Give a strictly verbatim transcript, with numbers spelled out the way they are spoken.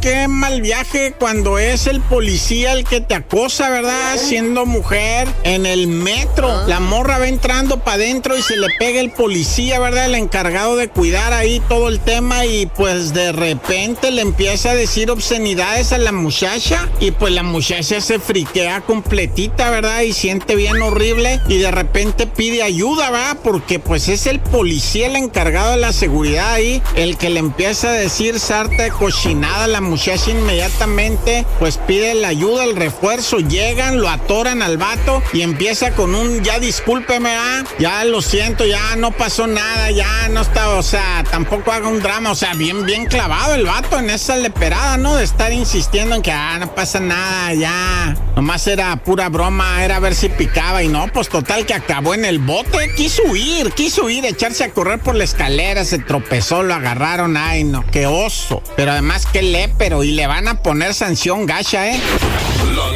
qué mal viaje cuando es el policía el que te acosa, ¿verdad? Siendo mujer en el metro. La morra va entrando para adentro y se le pega el policía, ¿verdad? El encargado de cuidar ahí todo el tema y pues de repente le empieza a decir obscenidades a la muchacha y pues la muchacha se friquea completita, ¿verdad? Y siente bien horrible y de repente pide ayuda, ¿verdad? Porque pues es el policía el encargado de la seguridad ahí, el que le empieza a decir sarta de cochinada a la muchacha. Inmediatamente pues pide la ayuda, el refuerzo, llegan, lo atoran al vato y empieza con un ya discúlpeme, ¿verdad? Ya lo siento, ya no pasó nada, ya no está, o sea, tampoco haga un drama, o sea, bien, bien clavado el vato en esa leperada, ¿no? De estar insistiendo en que, ah, no pasa nada, ya, nomás era pura broma, era a ver si picaba y no, pues total que acabó en el bote, quiso huir, quiso huir, echarse a correr por la escalera, se tropezó, lo agarraron, ay, no, qué oso, pero además qué lépero y le van a poner sanción gacha, ¿eh?